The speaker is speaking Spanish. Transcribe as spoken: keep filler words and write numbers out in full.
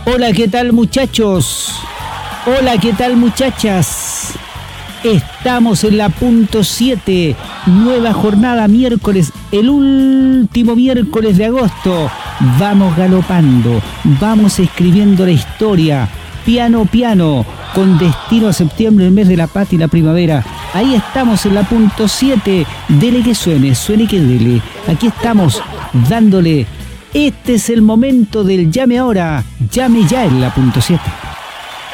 Hola, ¿qué tal, muchachos? Hola, ¿qué tal, muchachas? Estamos en la punto siete, nueva jornada miércoles, el último miércoles de agosto. Vamos galopando, vamos escribiendo la historia, piano piano, con destino a septiembre, el mes de la paz y la primavera. Ahí estamos en la punto siete, dele que suene, suene que dele. Aquí estamos dándole, este es el momento del llame ahora, llame ya en la punto siete.